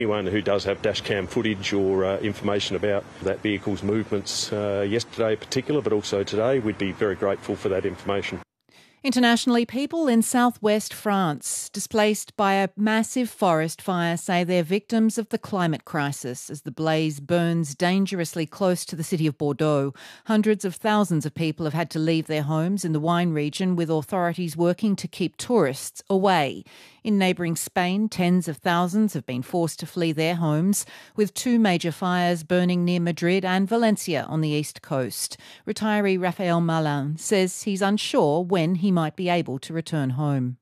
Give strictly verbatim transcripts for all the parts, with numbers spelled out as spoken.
Anyone who does have dashcam footage or uh, information about that vehicle's movements uh, yesterday in particular, but also today, we'd be very grateful for that information. Internationally, people in southwest France displaced by a massive forest fire say they're victims of the climate crisis as the blaze burns dangerously close to the city of Bordeaux. Hundreds of thousands of people have had to leave their homes in the wine region, with authorities working to keep tourists away. In neighbouring Spain, tens of thousands have been forced to flee their homes, with two major fires burning near Madrid and Valencia on the east coast. Retiree Raphael Malin says he's unsure when he might be able to return home.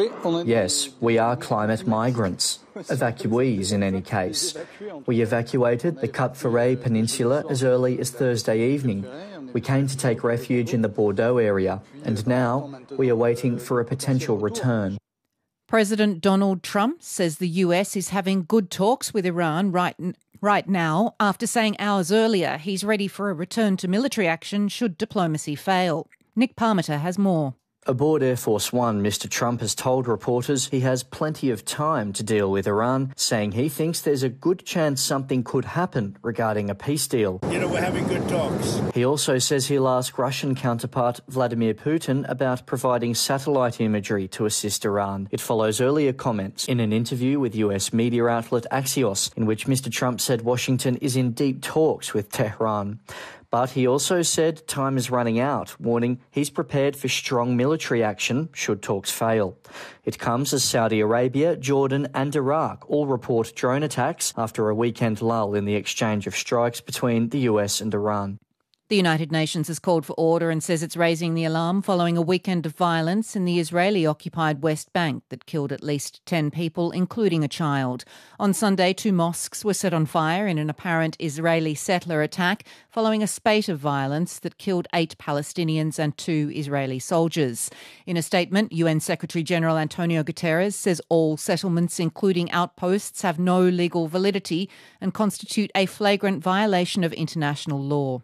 Yes, we are climate migrants, evacuees in any case. We evacuated the Cap Ferret Peninsula as early as Thursday evening. We came to take refuge in the Bordeaux area, and now we are waiting for a potential return. President Donald Trump says the U S is having good talks with Iran right, right now, after saying hours earlier he's ready for a return to military action should diplomacy fail. Nick Parmiter has more. Aboard Air Force One, Mister Trump has told reporters he has plenty of time to deal with Iran, saying he thinks there's a good chance something could happen regarding a peace deal. You know, we're having good talks. He also says he'll ask Russian counterpart Vladimir Putin about providing satellite imagery to assist Iran. It follows earlier comments in an interview with U S media outlet Axios, in which Mister Trump said Washington is in deep talks with Tehran. But he also said time is running out, warning he's prepared for strong military action should talks fail. It comes as Saudi Arabia, Jordan and Iraq all report drone attacks after a weekend lull in the exchange of strikes between the U S and Iran. The United Nations has called for order and says it's raising the alarm following a weekend of violence in the Israeli-occupied West Bank that killed at least ten people, including a child. On Sunday, two mosques were set on fire in an apparent Israeli settler attack following a spate of violence that killed eight Palestinians and two Israeli soldiers. In a statement, U N Secretary-General Antonio Guterres says all settlements, including outposts, have no legal validity and constitute a flagrant violation of international law.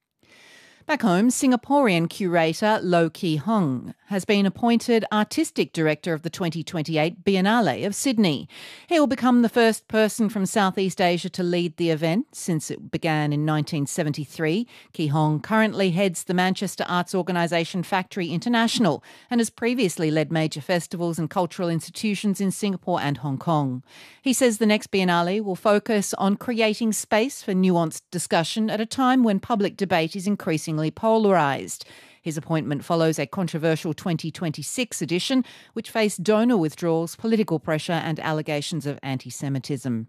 Back home, Singaporean curator Low Kee Hong has been appointed Artistic Director of the twenty twenty-eight Biennale of Sydney. He will become the first person from Southeast Asia to lead the event since it began in nineteen seventy-three. Kee Hong currently heads the Manchester arts organisation Factory International and has previously led major festivals and cultural institutions in Singapore and Hong Kong. He says the next Biennale will focus on creating space for nuanced discussion at a time when public debate is increasingly polarised. His appointment follows a controversial twenty twenty-six edition, which faced donor withdrawals, political pressure and allegations of anti-Semitism.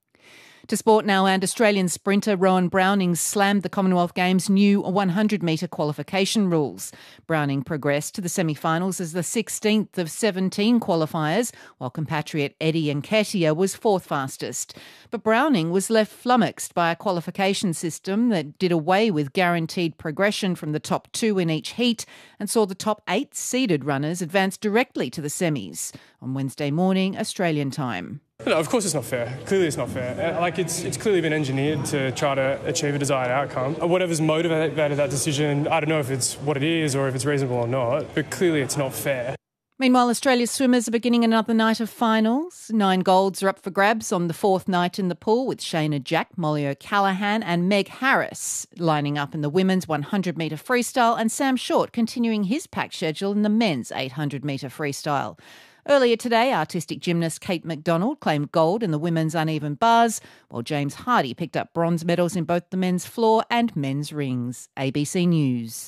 To sport now, and Australian sprinter Rowan Browning slammed the Commonwealth Games' new one hundred metre qualification rules. Browning progressed to the semi-finals as the sixteenth of seventeen qualifiers, while compatriot Eddie Nketiah was fourth fastest. But Browning was left flummoxed by a qualification system that did away with guaranteed progression from the top two in each heat and saw the top eight seeded runners advance directly to the semis on Wednesday morning, Australian time. No, of course it's not fair. Clearly it's not fair. Like, it's it's clearly been engineered to try to achieve a desired outcome. Whatever's motivated that decision, I don't know if it's what it is or if it's reasonable or not, but clearly it's not fair. Meanwhile, Australia's swimmers are beginning another night of finals. Nine golds are up for grabs on the fourth night in the pool, with Shayna Jack, Molly O'Callaghan and Meg Harris lining up in the women's one hundred metre freestyle, and Sam Short continuing his packed schedule in the men's eight hundred metre freestyle. Earlier today, artistic gymnast Kate McDonald claimed gold in the women's uneven bars, while James Hardy picked up bronze medals in both the men's floor and men's rings. A B C News.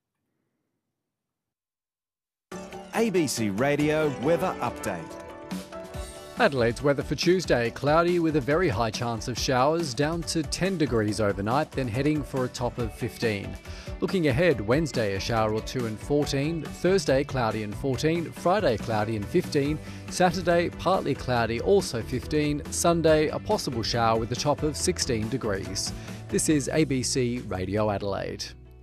A B C Radio Weather Update. Adelaide's weather for Tuesday, cloudy with a very high chance of showers, down to ten degrees overnight, then heading for a top of fifteen. Looking ahead, Wednesday a shower or two and fourteen, Thursday cloudy and fourteen, Friday cloudy and fifteen, Saturday partly cloudy, also fifteen, Sunday a possible shower with a top of sixteen degrees. This is A B C Radio Adelaide.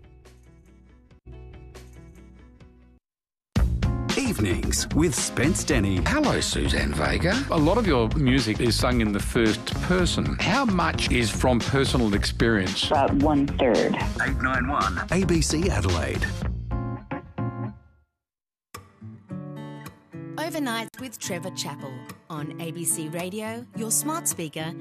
Evenings with Spence Denny. Hello, Suzanne Vega. A lot of your music is sung in the first person. How much is from personal experience? About one third. eight nine one A B C Adelaide. Overnight, Nights with Trevor Chappell on A B C Radio, your smart speaker